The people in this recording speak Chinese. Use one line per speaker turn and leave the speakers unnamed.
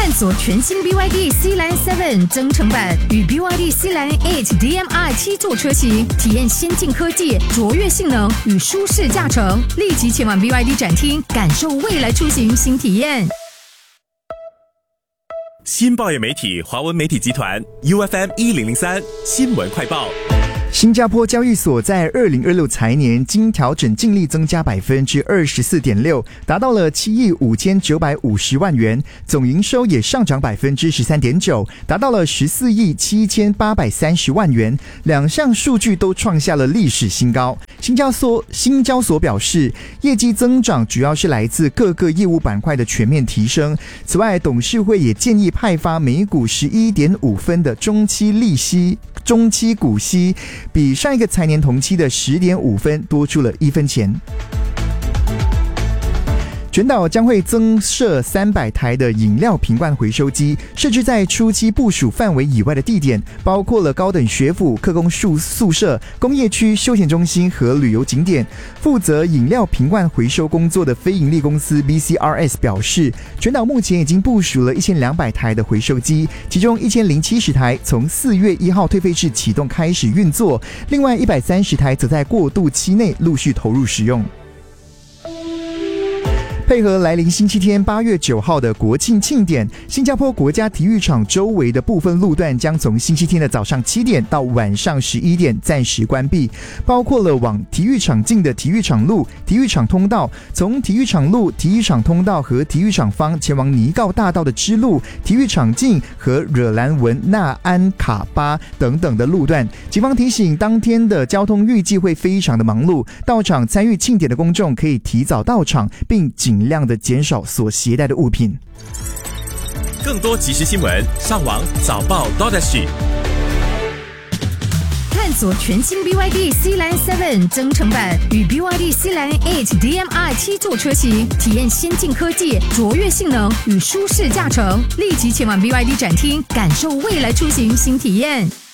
探索全新 BYD Sealine 7增程版与 BYD Sealine 8 DM-i 7座车型，体验先进科技、卓越性能与舒适驾乘。立即前往 BYD 展厅，感受未来出行新体验。
新报业媒体华文媒体集团 UFM 1003新闻快报。
新加坡交易所在2026财年经调整净利增加 24.6%， 达到了7亿5950万元，总营收也上涨 13.9%， 达到了14亿7830万元，两项数据都创下了历史新高。新交所表示，业绩增长主要是来自各个业务板块的全面提升。此外，董事会也建议派发每股 11.5 分的中期股息，比上一个财年同期的 10.5 分多出了1分钱。全岛将会增设300台的饮料瓶罐回收机，设置在初期部署范围以外的地点，包括了高等学府、科工宿舍、工业区、休闲中心和旅游景点。负责饮料瓶罐回收工作的非营利公司 BCRS 表示，全岛目前已经部署了1200台的回收机，其中1070台从4月1号退费制启动开始运作，另外130台则在过渡期内陆续投入使用。配合来临星期天8月9号的国庆庆典，新加坡国家体育场周围的部分路段将从星期天的早上7点到晚上11点暂时关闭，包括了往体育场近的体育场路、体育场通道，从体育场路、体育场通道和体育场方前往尼告大道的支路、体育场径和惹兰文纳安卡巴等等的路段。警方提醒，当天的交通预计会非常的忙碌，到场参与庆典的公众可以提早到场，并尽量的减少所携带的物品。
更多即时新闻，上网早报 .sg。
探索全新 BYD Sealine 7增程版与 BYD Sealine 8 DM-i 7座车型，体验先进科技、卓越性能与舒适驾乘。立即前往 BYD 展厅，感受未来出行新体验。